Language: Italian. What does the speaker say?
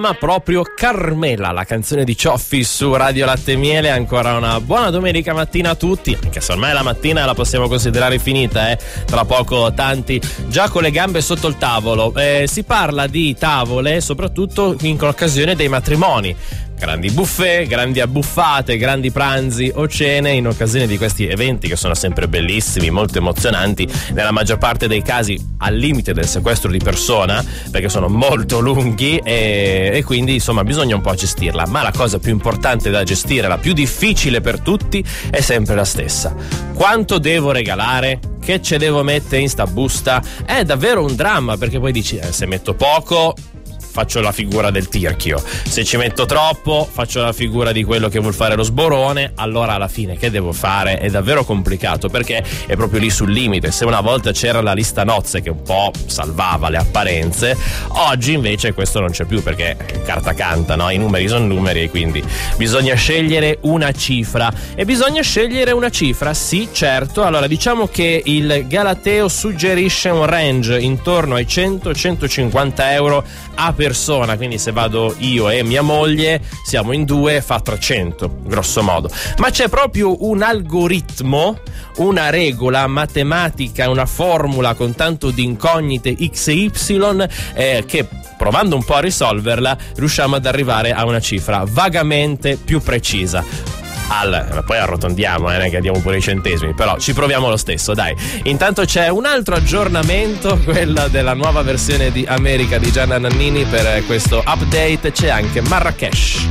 Ma proprio Carmela, la canzone di Cioffi su Radio Latte e Miele. Ancora una buona domenica mattina a tutti, anche se ormai la mattina la possiamo considerare finita, tra poco tanti già con le gambe sotto il tavolo. Si parla di tavole soprattutto in occasione dei matrimoni. Grandi buffet, grandi abbuffate, grandi pranzi o cene in occasione di questi eventi che sono sempre bellissimi, molto emozionanti, nella maggior parte dei casi al limite del sequestro di persona, perché sono molto lunghi e quindi insomma bisogna un po' gestirla. Ma la cosa più importante da gestire, la più difficile per tutti, è sempre la stessa: quanto devo regalare? Che ce devo mettere in sta busta? È davvero un dramma, perché poi dici se metto poco faccio la figura del tirchio, se ci metto troppo faccio la figura di quello che vuol fare lo sborone. Allora alla fine che devo fare? È davvero complicato, perché è proprio lì sul limite. Se una volta c'era la lista nozze che un po' salvava le apparenze, oggi invece questo non c'è più, perché carta canta, no? I numeri sono numeri, e quindi bisogna scegliere una cifra. E bisogna scegliere una cifra, sì, certo. Allora diciamo che il Galateo suggerisce un range intorno ai 100-150 euro a persona, quindi se vado io e mia moglie siamo in due, fa 300 grosso modo. Ma c'è proprio un algoritmo, una regola matematica, una formula con tanto di incognite x e y che, provando un po' a risolverla, riusciamo ad arrivare a una cifra vagamente più precisa. Poi arrotondiamo, che diamo pure i centesimi, però ci proviamo lo stesso, dai. Intanto c'è un altro aggiornamento, quella della nuova versione di America di Gianna Nannini. Per questo update c'è anche Marrakesh.